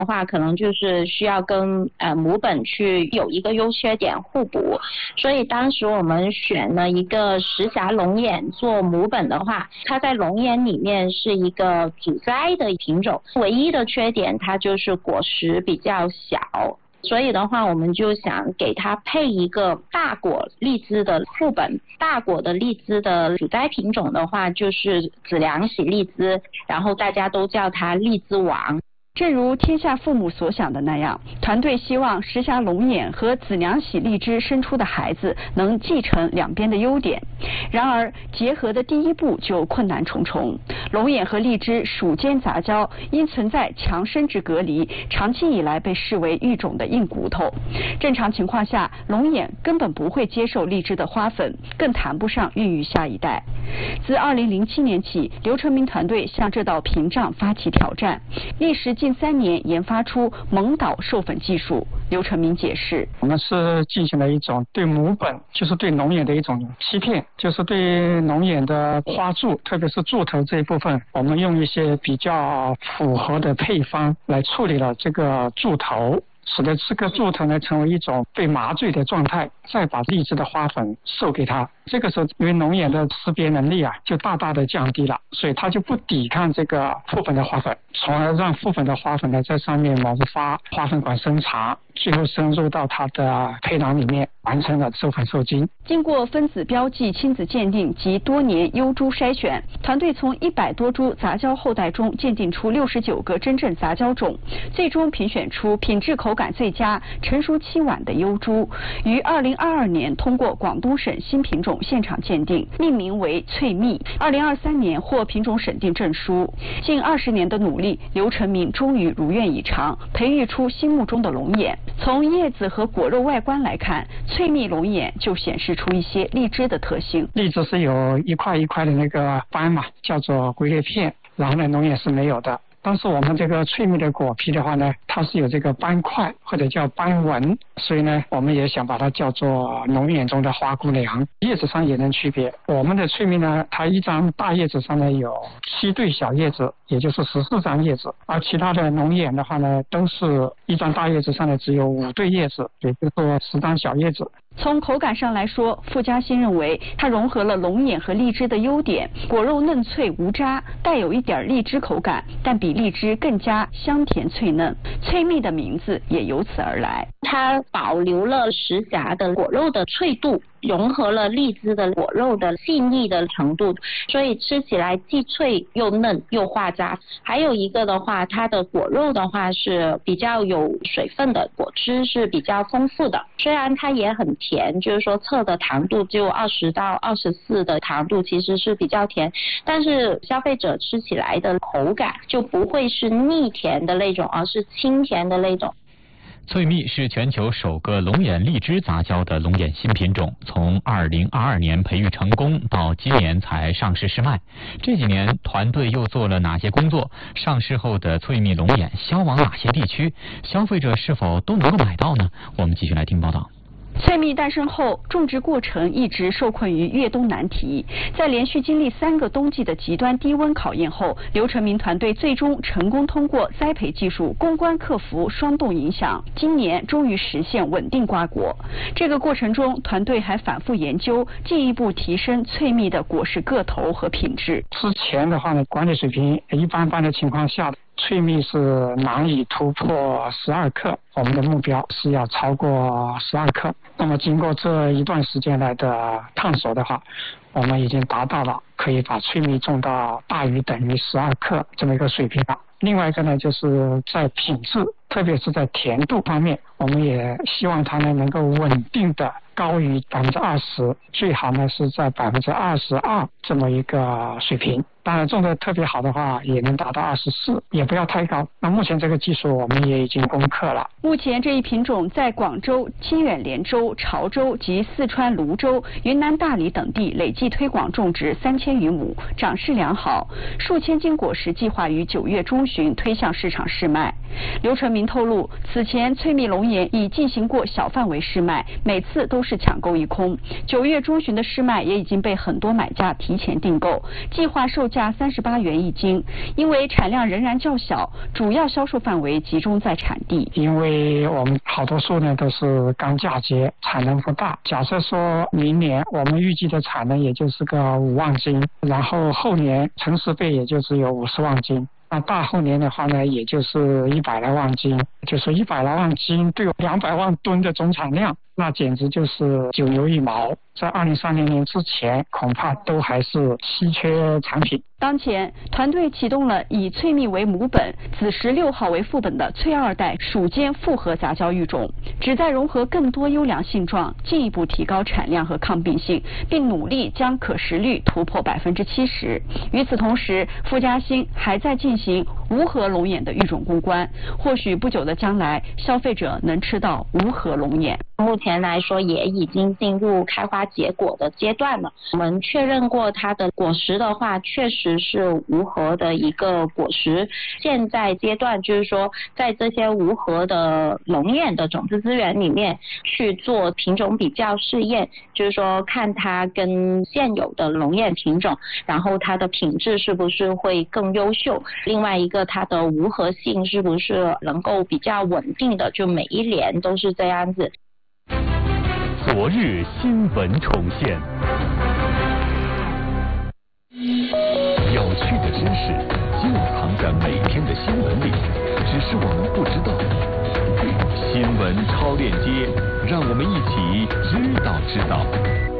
的话，可能就是需要跟母本去有一个优缺点互补，所以当时我们选了一个石峡龙眼做母本的话，它在龙眼里面是一个主栽的品种，唯一的缺点它就是果实比较小。所以的话，我们就想给它配一个大果荔枝的副本。大果的荔枝的主栽品种的话，就是子良喜荔枝，然后大家都叫它荔枝王。 正如天下父母所想的那样，团队希望石峡龙眼和子良喜荔枝生出的孩子能继承两边的优点。然而，结合的第一步就困难重重。龙眼和荔枝属间杂交，因存在强生殖隔离，长期以来被视为育种的硬骨头。正常情况下，龙眼根本不会接受荔枝的花粉，更谈不上孕育下一代。自2007年起，刘成明团队向这道屏障发起挑战，历时近3年研发出蒙导授粉技术。刘成明解释， 我们是进行了一种对母本，就是对龙眼的一种欺骗，就是对龙眼的花柱，特别是柱头这一部分，我们用一些比较符合的配方来处理了这个柱头，使得这个柱头呢成为一种被麻醉的状态，再把荔枝的花粉授给它。这个时候因为龙眼的识别能力就大大的降低了，所以它就不抵抗这个复粉的花粉，从而让复粉的花粉呢在上面萌发，花粉管生长，最后深入到它的胚囊里面，完成了授粉受精。 经过分子标记、亲子鉴定及多年优株筛选，团队从100多株杂交后代中鉴定出69个真正杂交种，最终评选出品质口感最佳、成熟期晚的优株，于2022年通过广东省新品种现场鉴定，命名为翠蜜。2023年获品种审定证书。近20年的努力，刘成明终于如愿以偿，培育出心目中的龙眼。从叶子和果肉外观来看，翠蜜龙眼就显示出一些荔枝的特性。 荔枝是有一块一块的那个斑嘛，叫做龟裂片，然后呢龙眼是没有的。但是我们这个翠蜜的果皮的话呢，它是有这个斑块或者叫斑纹，所以呢我们也想把它叫做龙眼中的花姑娘。叶子上也能区别，我们的翠蜜呢，它一张大叶子上呢有7对小叶子，也就是14张叶子，而其他的龙眼的话呢，都是一张大叶子上呢只有5对叶子，也就是说10张小叶子。 从口感上来说，傅嘉欣认为它融合了龙眼和荔枝的优点，果肉嫩脆无渣，带有一点荔枝口感，但比荔枝更加香甜脆嫩。翠蜜的名字也由此而来。 它保留了石峡的果肉的脆度，融合了荔枝的果肉的细腻的程度，所以吃起来既脆又嫩又化渣。还有一个的话，它的果肉的话是比较有水分的，果汁是比较丰富的。虽然它也很甜，就是说测的糖度就20到24的糖度，其实是比较甜，但是消费者吃起来的口感就不会是腻甜的那种，而是清甜的那种。 翠蜜是全球首个龙眼荔枝杂交的龙眼新品种，从2022年培育成功到今年才上市试卖。这几年团队又做了哪些工作？上市后的翠蜜龙眼销往哪些地区？消费者是否都能够买到呢？我们继续来听报道。 翠蜜诞生后，种植过程一直受困于越冬难题。在连续经历3个冬季的极端低温考验后，刘成明团队最终成功通过栽培技术攻关克服霜冻影响，今年终于实现稳定瓜果。这个过程中，团队还反复研究，进一步提升翠蜜的果实个头和品质。 之前的话呢，管理水平一般般的情况下，翠蜜是难以突破12克，我们的目标是要超过12克。那么经过这一段时间来的探索的话，我们已经达到了可以把翠蜜种到大于等于12克这么一个水平了。另外一个呢，就是在品质，特别是在甜度方面，我们也希望它呢能够稳定的高于20%，最好呢是在22%这么一个水平。当然种的特别好的话也能达到24%，也不要太高。那目前这个技术我们也已经攻克了。 目前这一品种在广州、清远连州、潮州及四川泸州、云南大理等地累计推广种植3000余亩，长势良好。数千斤果实计划于9月中旬推向市场试卖。刘成明透露，此前翠蜜龙眼已进行过小范围试卖，每次都是抢购一空。9月中旬的试卖也已经被很多买家提前订购，计划售价38元一斤。因为产量仍然较小，主要销售范围集中在产地。 因为我们好多树呢都是刚嫁接，产能不大。假设说明年我们预计的产能也就是个5万斤，然后后年成10倍也就只有50万斤。那大后年的话呢，也就是100来万斤，就是100来万斤对200万吨的总产量，那简直就是九牛一毛。在2030年之前，恐怕都还是稀缺产品。 当前，团队启动了以翠蜜为母本、紫石6号为副本的翠2代属间复合杂交育种，旨在融合更多优良性状，进一步提高产量和抗病性，并努力将可食率突破70%。与此同时，傅家兴还在进行无核龙眼的育种攻关，或许不久的将来，消费者能吃到无核龙眼。 目前来说，也已经进入开花结果的阶段了。我们确认过它的果实的话，确实是无核的一个果实。现在阶段就是说，在这些无核的龙眼的种子资源里面去做品种比较试验，就是说看它跟现有的龙眼品种，然后它的品质是不是会更优秀。另外一个，它的无核性是不是能够比较稳定的，就每一年都是这样子。 昨日新闻重现，有趣的知识就藏在每天的新闻里，只是我们不知道。新闻超链接，让我们一起知道。